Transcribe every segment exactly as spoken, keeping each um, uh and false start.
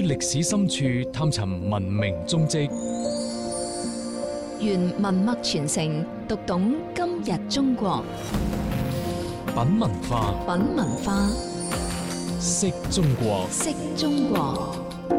歷史深處探尋文明蹤跡， 願文脈傳承，讀懂今日中國。 品文化， 品文化， 識中國， 識中國。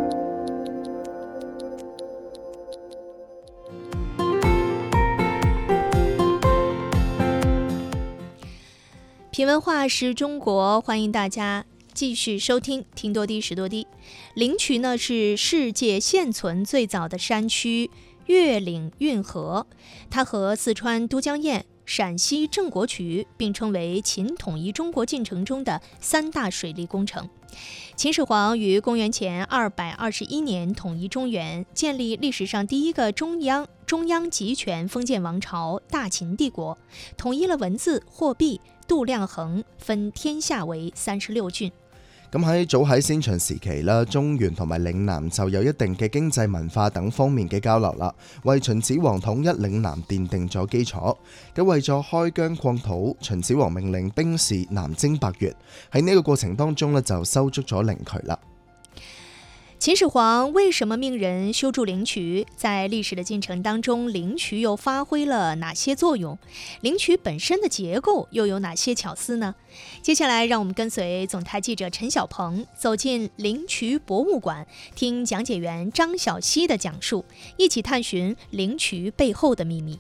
品文化识中國，歡迎大家繼續收聽聽多低識多低。靈渠呢是世界現存最早的山區越嶺運河，它和四川都江堰、陝西正國渠並稱為秦統一中國進程中的三大水利工程。秦始皇於公元前二百二十一年統一中原，建立歷史上第一個中央中央集權封建王朝大秦帝國，統一了文字、貨幣、度量衡，分天下為三十六郡。 咁喺早喺先秦時期啦，中原同埋嶺南就有一定嘅經濟文化等方面嘅交流啦，為秦始皇統一嶺南奠定咗基礎。咁為咗開疆擴土，秦始皇命令兵士南征百越，喺呢個過程當中呢，就修築咗靈渠啦。 秦始皇為什麼命人修築靈渠？在歷史的進程當中，靈渠又發揮了哪些作用？靈渠本身的結構又有哪些巧思呢？接下來，讓我們跟隨總台記者陳小鵬走進靈渠博物館，聽講解員張小希的講述，一起探尋靈渠背後的秘密。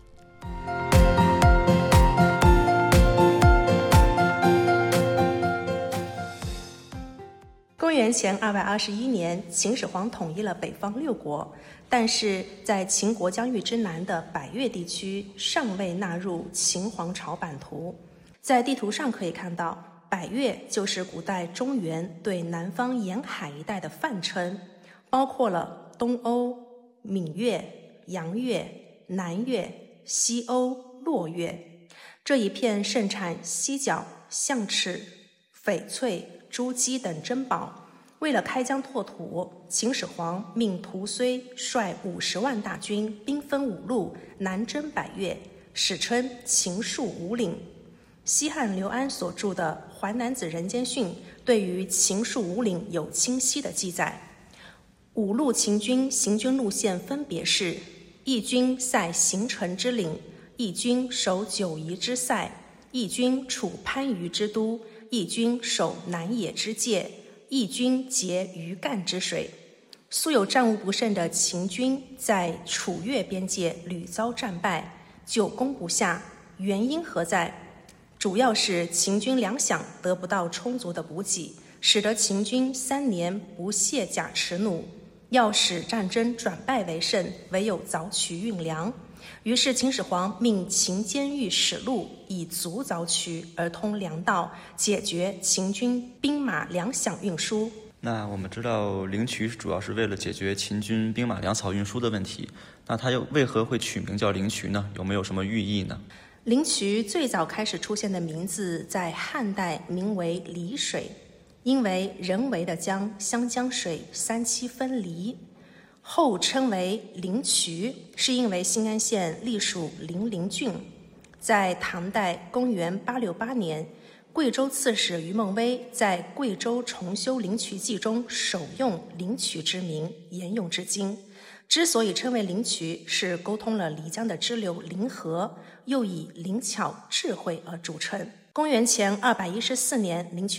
公元前二百二十一年，秦始皇統一了北方六國，但是在秦國疆域之南的百越地區尚未納入秦皇朝版圖。在地圖上可以看到，百越就是古代中原對南方沿海一帶的泛稱，包括了東歐、閩越、陽越、南越、西歐、洛越。這一片盛產犀角、象齒、翡翠、珠璣等珍寶。為了開疆拓土，秦始皇命屠睢率五十萬大軍，兵分五路南征百越，史稱秦戍五嶺。西漢劉安所著的《淮南子·人間訓》對於秦戍五嶺有清晰的記載。五路秦軍行軍路線分別是：一軍塞行城之嶺，一軍守九夷之塞，一軍處番禺之都，一軍守南野之界，一軍截魚幹之水。素有戰無不勝的秦軍在楚越邊界屢遭戰敗，久攻不下，原因何在？主要是秦軍糧饷得不到充足的補給，使得秦軍三年不卸甲持弩。要使戰爭轉敗為勝，唯有鑿渠運糧。於是秦始皇命秦監獄使路，以足鑿渠而通糧道，解決秦軍兵馬糧饷運輸。 那我們知道靈渠主要是為了解決秦軍兵馬糧草運輸的問題，那它又為何會取名叫靈渠呢？有沒有什麼寓意呢？ 靈渠最早開始出現的名字在漢代名為離水，因為人為的將湘江水三七分離，後稱為靈渠，是因為新安縣隸屬零陵郡。在唐代公元八六八年，貴州刺史於夢薇在《貴州重修靈渠記》中首用靈渠之名，沿用至今。之所以稱為靈渠，是溝通了漓江的支流靈河，又以靈巧智慧而著稱。公元前二百一十四年，靈渠